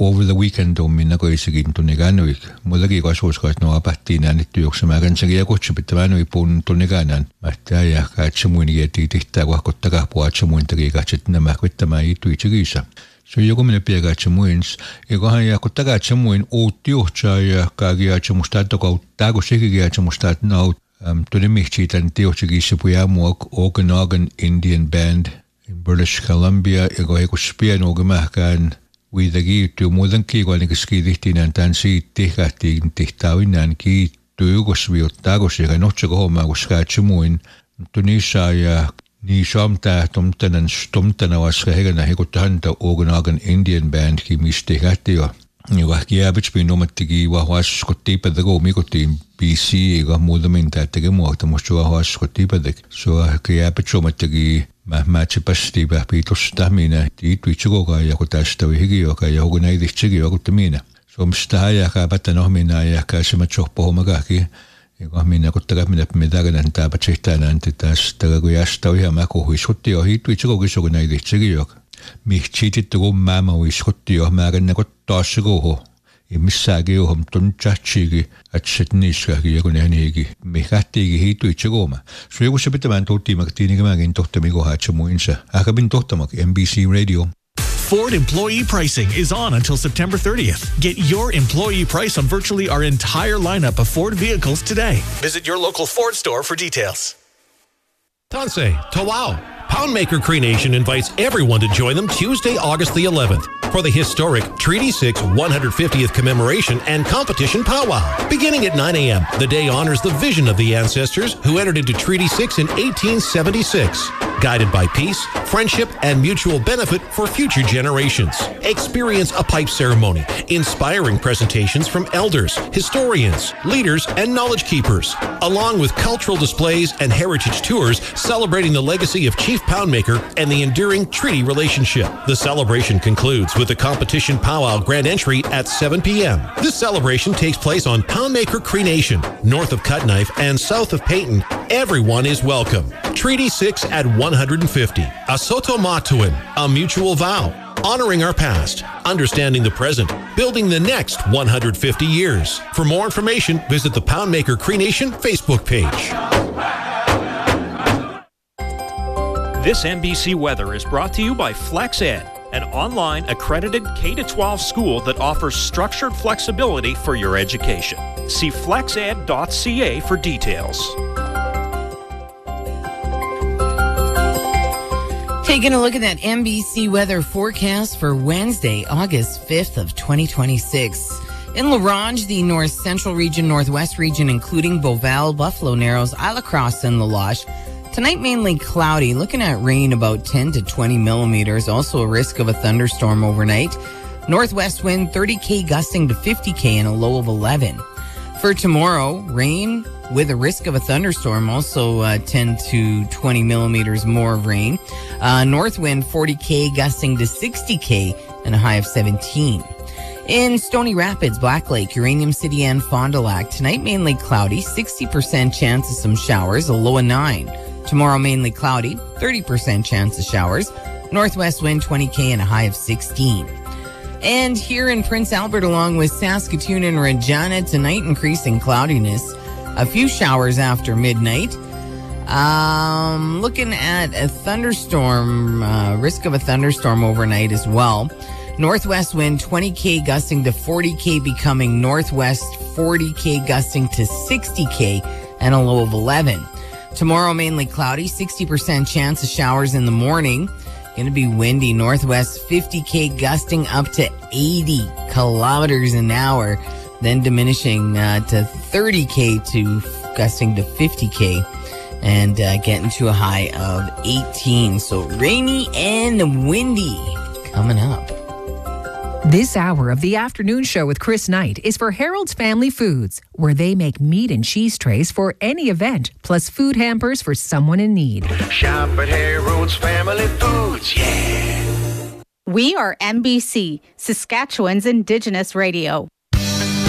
over the weekend minna koisikin tunniganuik. Mullakin kasuuskaat no apattiin nyt juoksemaan sekin kutsupittamään puun tunniganan. Mähtää ja katsomuin jätti tihtää kohkottakaa puhatsomuin takia katsotaan nämä kvittämään ituitsekiisa. Se on joku minä pian katsomuin. Eiköhän ja kun takatsomuin uutti juhtsaa ja kaikki katsomusta tokauttaa, kun sekin katsomusta naut. Tunne mihti tämän teoksikiissa puhua muok Okanagan Indian Band in British Columbia, joka ei kun spian oikeamahkaan kuitenkin yhtyy muuten kiikoinen skidihtiin tämän siitä tehkähtiin tehtävinään kiittyy, koska viottaa, koska ei nohtsako hommaa, koska katsomuin. Mutta niissä ja niissä on tämä tomtana vaska heikänä heikottaa häntä Okanagan Indian Band, mistä tehkähtiin jo. Joka jääpitspiin omattikin vahvasti kotiipätä, kun mikottiin BC, eikä muuta mintään tekee muuta, mutta se on vahvasti kotiipätä. Se on jääpitsi omattikin mätsäpästi piitosta minä, itse kokaan, ja kun tästä on hikin, joka ei joku näitä itsekin joku minä. Se on sitä ajakaa pätän ohminaa, ja käsimät sohpohoma kaikki. Eikä minä, kun takaa minä mitään tämä pätsähtään äänti tästä, kun jästä on ihan mäkuhuiskutti, ja itse kokaan joku näitä itsekin joka. Mihtiitit kun mä uiskotti jo määrän kun taas koho. Ei missäänkin johon, mutta on tjatsiikin, että se niiskakin joku nähniikin. Me kähtiikin hiitu itse kooma. Se joku se pitämään tohtiimakin, niin mäkin tohtami kohaa, että se muinsa. Äkäpin tohtamakin, NBC Radio. Ford employee pricing is on until September 30th. Get your employee price on virtually our entire lineup of Ford vehicles today. Visit your local Ford store for details. Tansei, Tawau. Poundmaker Cree Nation invites everyone to join them Tuesday, August the 11th for the historic Treaty 6 150th commemoration and competition powwow. Beginning at 9 a.m., the day honors the vision of the ancestors who entered into Treaty 6 in 1876. Guided by peace, friendship, and mutual benefit for future generations. Experience a pipe ceremony, inspiring presentations from elders, historians, leaders, and knowledge keepers, along with cultural displays and heritage tours celebrating the legacy of Chief Poundmaker and the enduring treaty relationship. The celebration concludes with the competition powwow grand entry at 7 p.m. This celebration takes place on Poundmaker Cree Nation, north of Cutknife and south of Peyton. Everyone is welcome. Treaty 6 at 150. A Soto Matuin, a mutual vow. Honoring our past, understanding the present, building the next 150 years. For more information, visit the Poundmaker Cree Nation Facebook page. This NBC Weather is brought to you by FlexEd, an online accredited K-12 school that offers structured flexibility for your education. See flexed.ca for details. Taking a look at that NBC weather forecast for Wednesday, August 5th of 2026. In La Ronge, the north central region, northwest region, including Beauval, Buffalo Narrows, Isle La Crosse, and La Loche. Tonight, mainly cloudy. Looking at rain about 10 to 20 millimeters. Also a risk of a thunderstorm overnight. Northwest wind 30K gusting to 50K and a low of 11. For tomorrow, rain with a risk of a thunderstorm, also 10 to 20 millimeters more of rain. North wind 40K gusting to 60K and a high of 17. In Stony Rapids, Black Lake, Uranium City, and Fond du Lac, tonight mainly cloudy, 60% chance of some showers, a low of 9. Tomorrow mainly cloudy, 30% chance of showers. Northwest wind 20K and a high of 16. And here in Prince Albert, along with Saskatoon and Regina, tonight increasing cloudiness. A few showers after midnight. Looking at a thunderstorm, risk of a thunderstorm overnight as well. Northwest wind 20K gusting to 40K, becoming northwest 40K gusting to 60K and a low of 11. Tomorrow mainly cloudy, 60% chance of showers in the morning. Going to be windy, northwest 50K gusting up to 80 kilometers an hour, then diminishing to 30K to gusting to 50K and getting to a high of 18. So rainy and windy coming up. This hour of the afternoon show with Chris Knight is for Harold's Family Foods, where they make meat and cheese trays for any event, plus food hampers for someone in need. Shop at Harold's Family Foods, yeah. We are NBC, Saskatchewan's Indigenous Radio.